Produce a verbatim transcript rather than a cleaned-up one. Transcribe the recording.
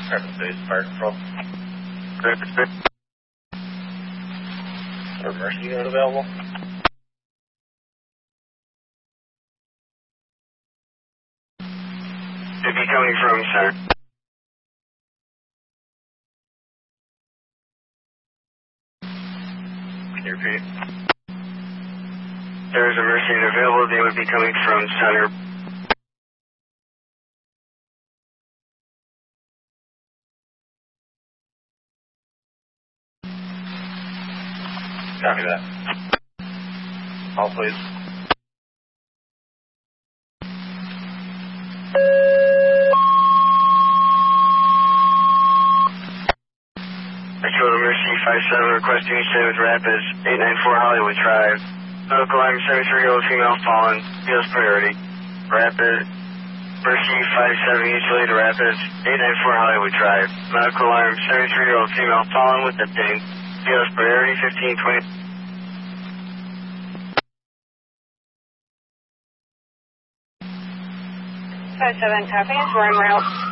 Rapid City Fire Control. Rapid City. Emergency unit available. Should be coming from, sir. Can you repeat? There is emergency unit available. They would be coming from center. Copy that. Call, please. Actual emergency five seven requesting stay with Rapids eight nine four Hollywood Drive. Medical alarm seventy-three-year-old female fallen. Feels priority. Rapid. Emergency five seven usually to Rapids eight nine four Hollywood Drive. Medical alarm seventy-three-year-old female fallen with update. Feels priority fifteen twenty. five seven, copy. Roaring route.